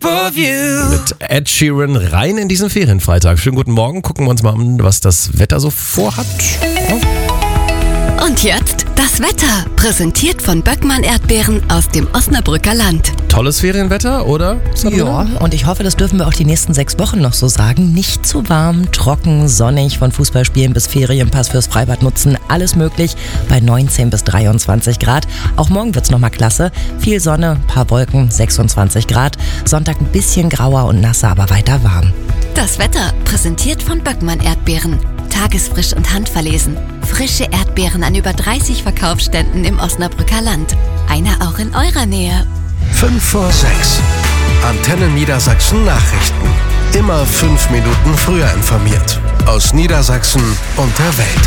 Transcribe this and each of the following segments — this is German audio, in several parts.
Mit Ed Sheeran rein in diesen Ferienfreitag. Schönen guten Morgen. Gucken wir uns mal an, was das Wetter so vorhat. Und jetzt das Wetter, präsentiert von Böckmann Erdbeeren aus dem Osnabrücker Land. Tolles Ferienwetter, oder? Ja, und ich hoffe, das dürfen wir auch die nächsten 6 Wochen noch so sagen. Nicht zu warm, trocken, sonnig, von Fußballspielen bis Ferienpass fürs Freibad nutzen, alles möglich bei 19 bis 23 Grad. Auch morgen wird's nochmal klasse. Viel Sonne, paar Wolken, 26 Grad. Sonntag ein bisschen grauer und nasser, aber weiter warm. Das Wetter, präsentiert von Böckmann Erdbeeren. Tagesfrisch und handverlesen. Frische Erdbeeren an über 30 Verkaufsständen im Osnabrücker Land. Einer auch in eurer Nähe. 5 vor 6. Antenne Niedersachsen Nachrichten. Immer 5 Minuten früher informiert. Aus Niedersachsen und der Welt.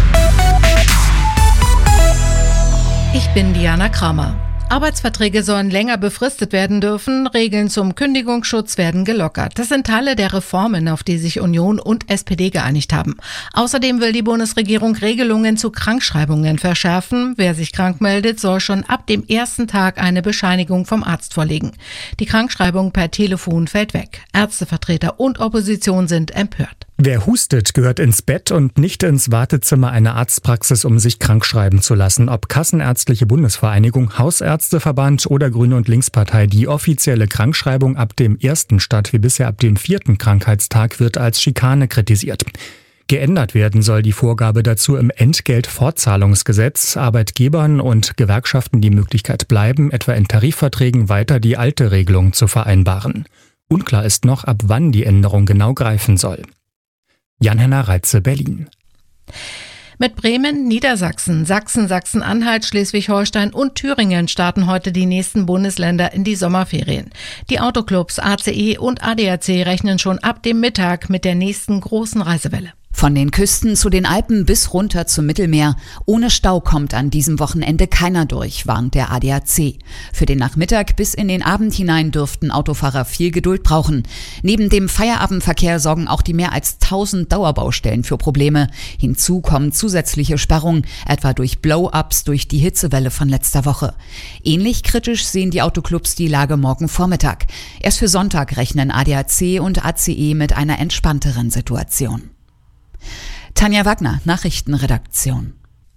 Ich bin Diana Kramer. Arbeitsverträge sollen länger befristet werden dürfen, Regeln zum Kündigungsschutz werden gelockert. Das sind Teile der Reformen, auf die sich Union und SPD geeinigt haben. Außerdem will die Bundesregierung Regelungen zu Krankschreibungen verschärfen. Wer sich krank meldet, soll schon ab dem ersten Tag eine Bescheinigung vom Arzt vorlegen. Die Krankschreibung per Telefon fällt weg. Ärztevertreter und Opposition sind empört. Wer hustet, gehört ins Bett und nicht ins Wartezimmer einer Arztpraxis, um sich krankschreiben zu lassen. Ob Kassenärztliche Bundesvereinigung, Hausärzteverband oder Grüne und Linkspartei, die offizielle Krankschreibung ab dem 1. statt wie bisher ab dem 4. Krankheitstag wird als Schikane kritisiert. Geändert werden soll die Vorgabe dazu im Entgeltfortzahlungsgesetz. Arbeitgebern und Gewerkschaften die Möglichkeit bleiben, etwa in Tarifverträgen weiter die alte Regelung zu vereinbaren. Unklar ist noch, ab wann die Änderung genau greifen soll. Jan-Henner Reitze, Berlin. Mit Bremen, Niedersachsen, Sachsen, Sachsen-Anhalt, Schleswig-Holstein und Thüringen starten heute die nächsten Bundesländer in die Sommerferien. Die Autoclubs ACE und ADAC rechnen schon ab dem Mittag mit der nächsten großen Reisewelle. Von den Küsten zu den Alpen bis runter zum Mittelmeer. Ohne Stau kommt an diesem Wochenende keiner durch, warnt der ADAC. Für den Nachmittag bis in den Abend hinein dürften Autofahrer viel Geduld brauchen. Neben dem Feierabendverkehr sorgen auch die mehr als 1000 Dauerbaustellen für Probleme. Hinzu kommen zusätzliche Sperrungen, etwa durch Blow-ups durch die Hitzewelle von letzter Woche. Ähnlich kritisch sehen die Autoclubs die Lage morgen Vormittag. Erst für Sonntag rechnen ADAC und ACE mit einer entspannteren Situation. Tanja Wagner, Nachrichtenredaktion.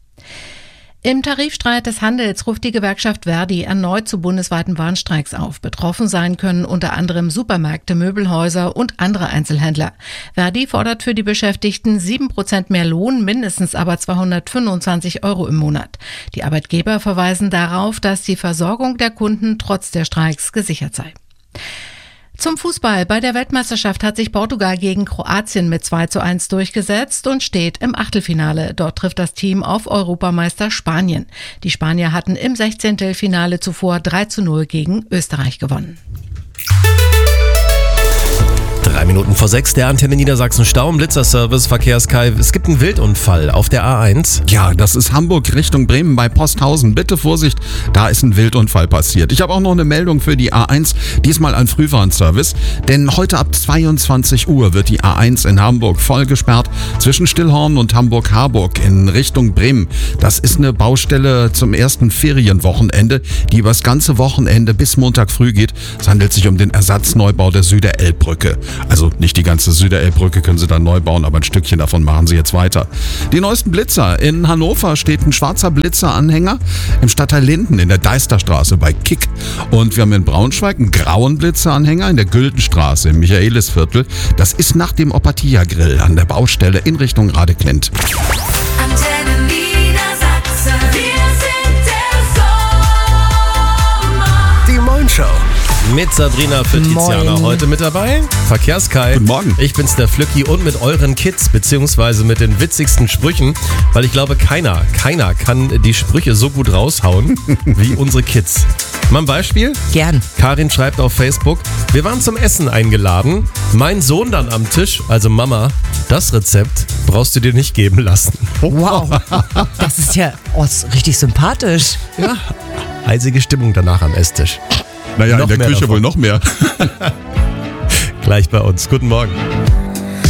Im Tarifstreit des Handels ruft die Gewerkschaft Verdi erneut zu bundesweiten Warnstreiks auf. Betroffen sein können unter anderem Supermärkte, Möbelhäuser und andere Einzelhändler. Verdi fordert für die Beschäftigten 7% mehr Lohn, mindestens aber 225 € im Monat. Die Arbeitgeber verweisen darauf, dass die Versorgung der Kunden trotz der Streiks gesichert sei. Zum Fußball. Bei der Weltmeisterschaft hat sich Portugal gegen Kroatien mit 2:1 durchgesetzt und steht im Achtelfinale. Dort trifft das Team auf Europameister Spanien. Die Spanier hatten im 16. Finale zuvor 3:0 gegen Österreich gewonnen. 3 Minuten vor 6, der Antenne Niedersachsen Stau- und Blitzerservice, Verkehrskai. Es gibt einen Wildunfall auf der A1. Ja, das ist Hamburg Richtung Bremen bei Posthausen. Bitte Vorsicht, da ist ein Wildunfall passiert. Ich habe auch noch eine Meldung für die A1, diesmal an Frühwarnservice. Denn heute ab 22 Uhr wird die A1 in Hamburg voll gesperrt zwischen Stillhorn und Hamburg-Harburg in Richtung Bremen. Das ist eine Baustelle zum ersten Ferienwochenende, die übers ganze Wochenende bis Montag früh geht. Es handelt sich um den Ersatzneubau der Süderelbbrücke. Also nicht die ganze Süderelbbrücke können sie dann neu bauen, aber ein Stückchen davon machen sie jetzt weiter. Die neuesten Blitzer. In Hannover steht ein schwarzer Blitzeranhänger im Stadtteil Linden in der Deisterstraße bei Kick. Und wir haben in Braunschweig einen grauen Blitzeranhänger in der Güldenstraße im Michaelisviertel. Das ist nach dem Opatia Grill an der Baustelle in Richtung Radeklint. Antenne Niedersachsen, wir sind der Sommer. Die Moin-Show. Mit Sabrina für Tiziana Moin. heute mit dabei. Verkehrskai. Guten Morgen. Ich bin's, der Flücki, und mit euren Kids, beziehungsweise mit den witzigsten Sprüchen, weil ich glaube, keiner kann die Sprüche so gut raushauen wie unsere Kids. Mal ein Beispiel? Gern. Karin schreibt auf Facebook: Wir waren zum Essen eingeladen. Mein Sohn dann am Tisch, also Mama, das Rezept brauchst du dir nicht geben lassen. Wow. Das ist ja ist richtig sympathisch. Ja, eisige Stimmung danach am Esstisch. Naja, Noch in der mehr Küche davon. wohl noch mehr. Gleich bei uns. Guten Morgen.